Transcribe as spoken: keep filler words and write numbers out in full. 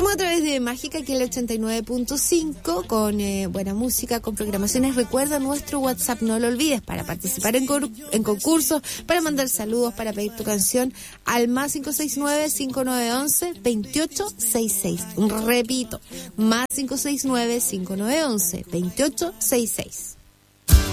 Seguimos a través de Mágica, aquí el ochenta y nueve punto cinco, con eh, buena música, con programaciones. Recuerda nuestro WhatsApp, no lo olvides, para participar en, cor- en concursos, para mandar saludos, para pedir tu canción al más cinco seis nueve, cinco nueve uno uno, dos ocho seis seis. Repito, más cinco seis nueve, cinco nueve uno uno, dos ocho seis seis.